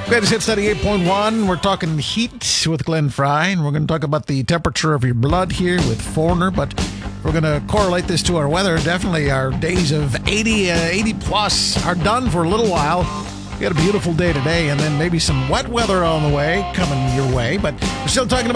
Greatest Hits 98.1. We're talking heat with Glenn Fry, and we're going to talk about the temperature of your blood here with Foreigner, but we're going to correlate this to our weather. Definitely our days of 80 plus are done for a little while. We got a beautiful day today, and then maybe some wet weather on the way, coming your way, but we're still talking about